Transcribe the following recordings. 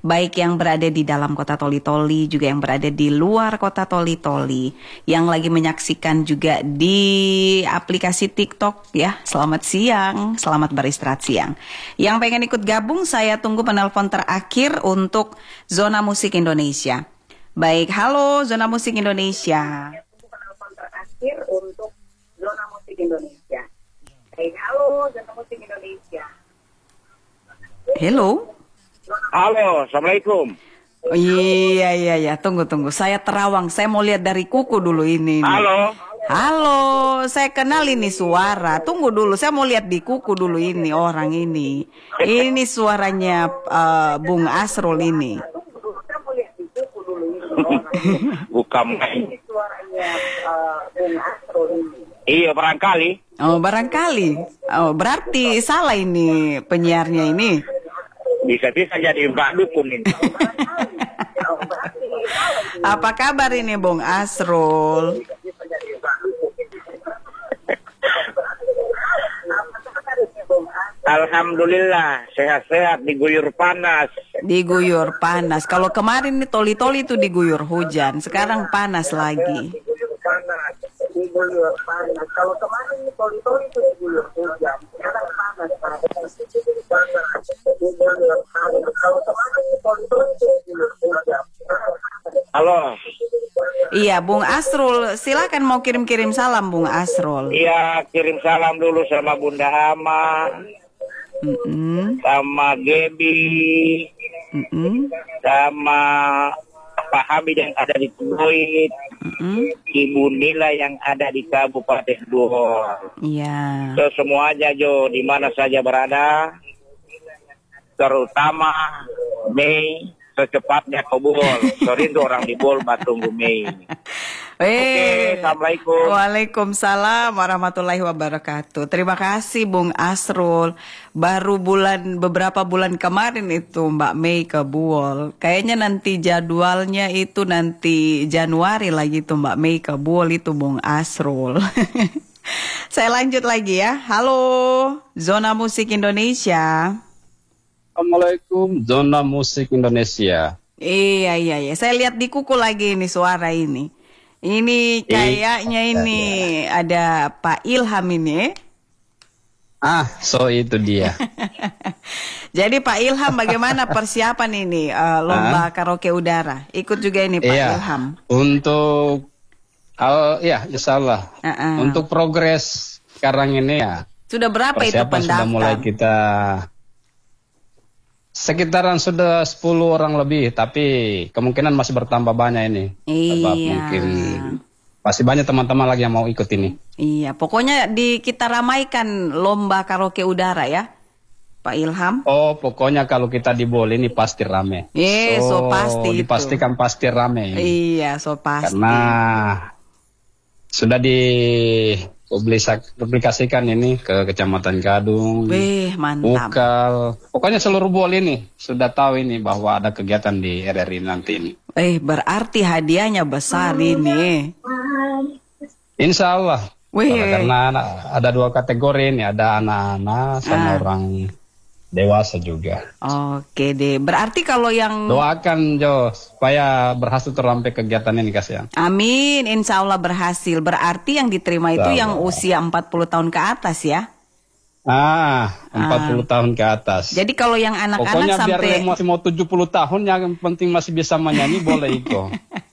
baik yang berada di dalam kota Toli-Toli, juga yang berada di luar kota Toli-Toli, yang lagi menyaksikan juga di aplikasi TikTok ya. Selamat siang, selamat beristirahat siang. Yang pengen ikut gabung, saya tunggu penelpon terakhir untuk Zona Musik Indonesia. Baik, halo Zona Musik Indonesia. Penelpon terakhir untuk Zona Musik Indonesia. Baik, halo Zona Musik Indonesia. Halo. Halo, Assalamualaikum. Oh, iya. Tunggu. Saya terawang. Saya mau lihat dari kuku dulu ini. Halo, saya kenal ini suara. Tunggu dulu, saya mau lihat di kuku dulu ini orang ini. Ini suaranya Bung Asrul ini. Bukan. Ini suaranya Bung Asrul ini. Iya, barangkali. Oh, barangkali. Oh, berarti salah ini penyiarnya ini. Bisa-bisa jadi Mbak Dukun ini. Apa kabar ini Bung Asrul? Alhamdulillah, sehat-sehat, diguyur panas. Diguyur panas. Kalau kemarin nih Toli-Toli itu diguyur hujan, sekarang panas lagi. Diguyur panas. Kalau kemarin nih Toli-Toli itu diguyur hujan, sekarang panas. Halo. Iya, Bung Asrul, silakan mau kirim-kirim salam Bung Asrul. Iya, kirim salam dulu sama Bunda Ama, sama Gebi, sama Pak Hamid yang ada di Kuwait, Ibu Nila yang ada di Kabupaten Duhol. Iya. So, semua aja Jo, di mana saja berada, terutama Mei secepatnya ke Bohol. Sorry itu orang di Bohol, tunggu Mei. Oke, Assalamualaikum. Waalaikumsalam warahmatullahi wabarakatuh. Terima kasih Bung Asrul. Baru beberapa bulan kemarin itu Mbak Mei ke Bohol. Kayaknya nanti jadwalnya itu nanti Januari lagi tuh Mbak Mei ke Bohol itu Bung Asrul. Saya lanjut lagi ya. Halo, Zona Musik Indonesia. Assalamualaikum, Zona Musik Indonesia. Iya. Saya lihat di kuku lagi ini suara ini. Ini kayaknya ini ada Pak Ilham ini. So itu dia. Jadi Pak Ilham, bagaimana persiapan ini lomba karaoke udara? Ikut juga ini Pak Ilham. Untuk insya Allah. Untuk progres sekarang ini ya. Sudah berapa itu pendaftar? Sudah mulai kita sekitaran sudah 10 orang lebih, tapi kemungkinan masih bertambah banyak ini. Sebab mungkin masih banyak teman-teman lagi yang mau ikut ini. Iya, pokoknya kita ramaikan lomba karaoke udara ya, Pak Ilham. Oh, pokoknya kalau kita di Bohol ini pasti rame. So pasti dipastikan pasti rame. Iya, so pasti. Karena sudah publikasikan ini ke Kecamatan Gadung, mantap. Bukal, pokoknya seluruh Bohol ini sudah tahu ini bahwa ada kegiatan di RRI nanti ini. Berarti hadiahnya besar ini. Insya Allah. Karena ada 2 kategori ini, ada anak-anak sama orang dewasa juga. Oke deh, berarti kalau yang doakan Jo supaya berhasil terlampai kegiatan ini kasihan. Amin, insya Allah berhasil. Berarti yang diterima itu yang usia 40 tahun ke atas ya? 40 tahun ke atas. Jadi kalau yang anak-anak pokoknya sampai biar masih mau 70 tahun yang penting masih bisa menyanyi boleh ikut.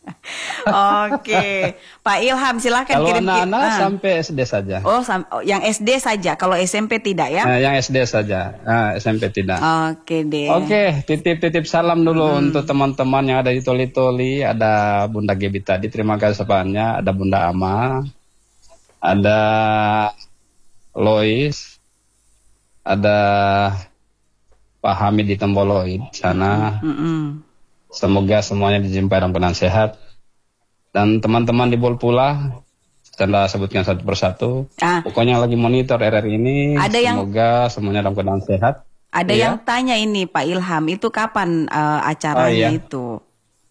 Oke, Pak Ilham silakan kirim. Kalau anak-anak sampai SD saja. Yang SD saja. Kalau SMP tidak ya? Yang SD saja. SMP tidak. Oke deh. Oke, titip salam dulu untuk teman-teman yang ada di Toli-Toli. Ada Bunda Gebi tadi, terima kasih sapaannya. Ada Bunda Ama, ada Lois, ada Pak Hamid di Temboloid sana. Semoga semuanya dijumpai dalam keadaan sehat. Dan teman-teman di Bohol pula, saya sebutkan satu persatu. Pokoknya lagi monitor RRI ini. Semoga semuanya dalam keadaan sehat. Ada yang tanya ini Pak Ilham, itu kapan acaranya itu?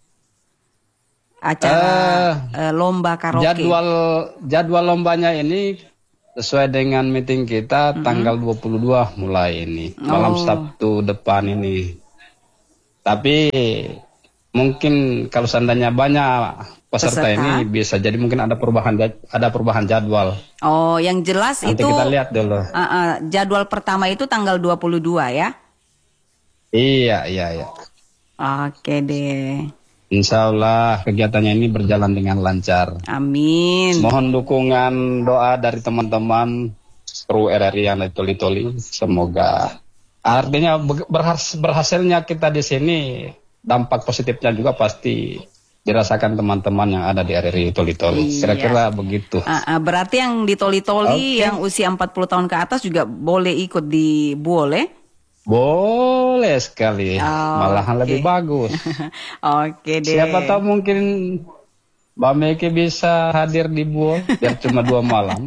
Acara lomba karaoke. Jadwal lombanya ini sesuai dengan meeting kita tanggal 22 mulai ini. Malam Sabtu depan ini. Tapi mungkin kalau seandainya banyak peserta ini bisa jadi mungkin ada perubahan jadwal. Oh, yang jelas nanti itu kita lihat dulu. Jadwal pertama itu tanggal 22 ya? Iya. Oke deh. Insya Allah kegiatannya ini berjalan dengan lancar. Amin. Mohon dukungan doa dari teman-teman kru RRI yang Toli-Toli. Semoga artinya berhasilnya kita di sini, dampak positifnya juga pasti dirasakan teman-teman yang ada di RRI Toli-Toli. Iya. Kira-kira begitu. Berarti yang di Toli-Toli yang usia 40 tahun ke atas juga boleh ikut di boleh? Boleh sekali, malahan lebih bagus. Oke deh. Siapa tahu mungkin Mbak Meki bisa hadir di Buol, biar cuma 2 malam.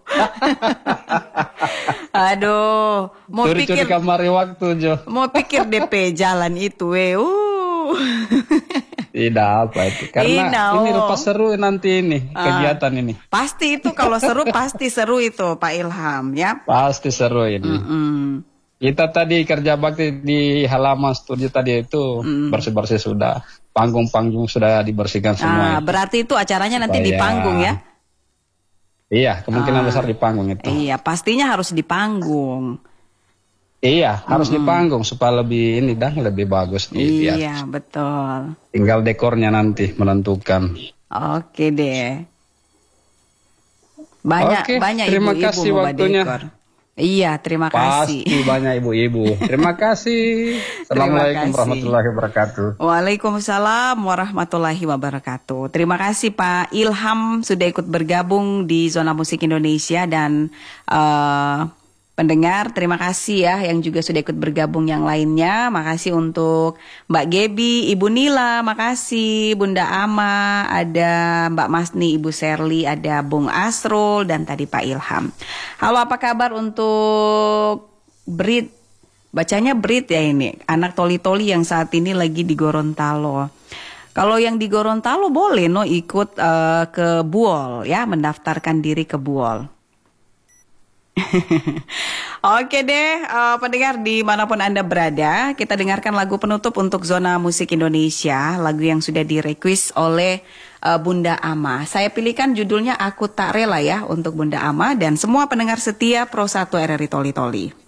Aduh, mau curi-curi kamari waktu, Jo. Mau pikir DP jalan itu, Tidak apa itu, karena ini rupa seru nanti ini, kegiatan ini. Pasti itu kalau seru, pasti seru itu Pak Ilham ya. Pasti seru ini. Kita tadi kerja bakti di halaman studio tadi itu bersih-bersih sudah, panggung-panggung sudah dibersihkan semua. Berarti itu acaranya nanti di panggung ya? Iya, kemungkinan besar di panggung itu. Iya, pastinya harus di panggung. Iya, harus di panggung supaya lebih ini dan lebih bagus. Iya, betul. Tinggal dekornya nanti menentukan. Oke deh. Banyak terima ibu-ibu kasih mau waktunya. dekor. Iya, terima kasih. Pasti banyak ibu-ibu. Terima kasih. Assalamualaikum warahmatullahi wabarakatuh. Waalaikumsalam warahmatullahi wabarakatuh. Terima kasih Pak Ilham sudah ikut bergabung di Zona Musik Indonesia dan pendengar, terima kasih ya yang juga sudah ikut bergabung yang lainnya. Makasih untuk Mbak Gebi, Ibu Nila, makasih Bunda Ama, ada Mbak Masni, Ibu Serli, ada Bung Asrul, dan tadi Pak Ilham. Halo, apa kabar untuk Brit? Bacanya Brit ya ini, anak Toli-Toli yang saat ini lagi di Gorontalo. Kalau yang di Gorontalo boleh ikut ke Buol ya, mendaftarkan diri ke Buol. Oke deh, pendengar dimanapun Anda berada, kita dengarkan lagu penutup untuk Zona Musik Indonesia, lagu yang sudah direquest oleh Bunda Ama. Saya pilihkan judulnya Aku Tak Rela ya untuk Bunda Ama dan semua pendengar setia Pro 1 RRI Toli-Toli.